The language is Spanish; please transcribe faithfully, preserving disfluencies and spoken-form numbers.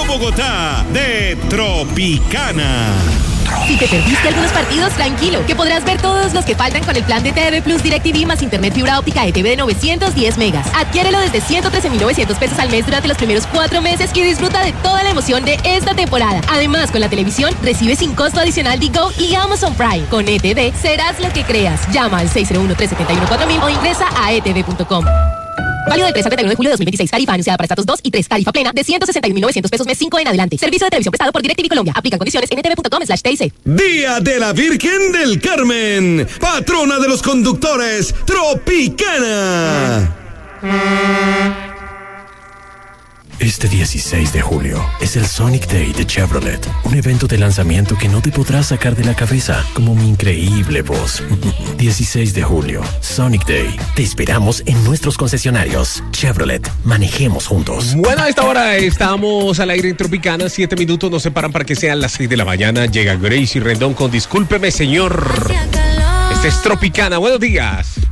Bogotá de Tropicana. Si te perdiste algunos partidos, tranquilo, que podrás ver todos los que faltan con el plan de T V Plus DirecTV más internet fibra óptica E T V de novecientos diez megas. Adquiérelo desde ciento trece mil novecientos pesos al mes durante los primeros cuatro meses y disfruta de toda la emoción de esta temporada. Además, con la televisión, recibe sin costo adicional Digo y Amazon Prime. Con E T V, serás lo que creas. Llama al seis cero uno, tres siete uno, cuatro mil o ingresa a e t v punto com. Válido del tres al treinta y uno de julio de dos mil veintiséis. Tarifa anunciada para estatus dos y tres. Tarifa plena de ciento sesenta y un mil novecientos pesos mes cinco en adelante. Servicio de televisión prestado por DirecTV Colombia. Aplican condiciones en e t v punto com slash t i c. Día de la Virgen del Carmen, patrona de los conductores, Tropicana. Este dieciséis de julio es el Sonic Day de Chevrolet, un evento de lanzamiento que no te podrás sacar de la cabeza, como mi increíble voz. dieciséis de julio, Sonic Day. Te esperamos en nuestros concesionarios. Chevrolet, manejemos juntos. Bueno, a esta hora estamos al aire en Tropicana. Siete minutos nos separan para que sean las seis de la mañana. Llega Gracie Rendón con Discúlpeme, señor. Este es Tropicana. Buenos días.